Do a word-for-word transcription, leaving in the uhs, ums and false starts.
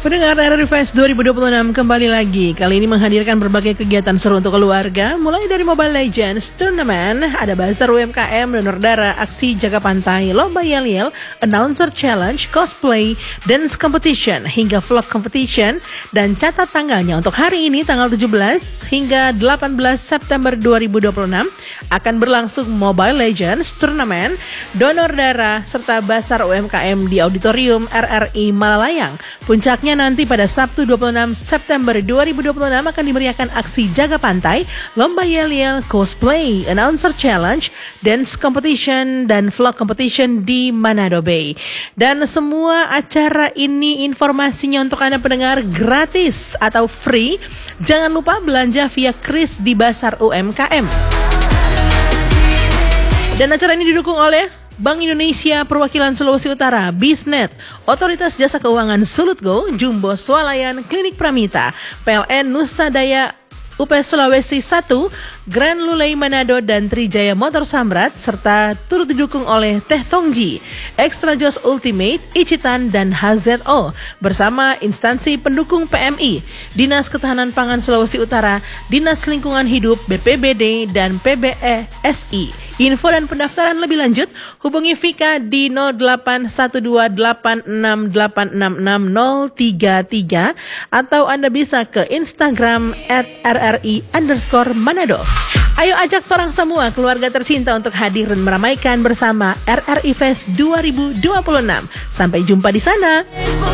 Pendengar R R I Fest dua ribu dua puluh enam kembali lagi. Kali ini menghadirkan berbagai kegiatan seru untuk keluarga. Mulai dari Mobile Legends Tournament, ada Bazar U M K M, donor darah, aksi jaga pantai, lomba yel-yel, announcer challenge, cosplay, dance competition, hingga vlog competition. Dan catat tanggalnya untuk hari ini tanggal tujuh belas hingga delapan belas September dua ribu dua puluh enam akan berlangsung Mobile Legends Tournament, donor darah, serta Bazar U M K M di Auditorium R R I Malalayang. Puncaknya nanti pada Sabtu dua puluh enam September dua ribu dua puluh enam akan dimeriahkan aksi jaga pantai, lomba yel-yel, cosplay, announcer challenge, dance competition, dan vlog competition di Manado Bay. Dan semua acara ini informasinya untuk Anda pendengar gratis atau free. Jangan lupa belanja via Kris di Bazar U M K M. Dan acara ini didukung oleh Bank Indonesia Perwakilan Sulawesi Utara, Bisnet, Otoritas Jasa Keuangan Sulutgo, Jumbo Swalayan, Klinik Pramita, P L N Nusa Daya U P Sulawesi satu, Grand Lulei Manado, dan Trijaya Motor Samrat, serta turut didukung oleh Teh Tongji, Extra Jos Ultimate, Icitan, dan H Z O, bersama instansi pendukung P M I, Dinas Ketahanan Pangan Sulawesi Utara, Dinas Lingkungan Hidup, B P B D, dan P B E S I. Info dan pendaftaran lebih lanjut, hubungi Vika di nol delapan satu dua delapan enam delapan enam enam nol tiga tiga atau Anda bisa ke Instagram at R R I underscore Manado. Ayo ajak orang semua keluarga tercinta untuk hadir dan meramaikan bersama R R I Fest dua ribu dua puluh enam. Sampai jumpa di sana.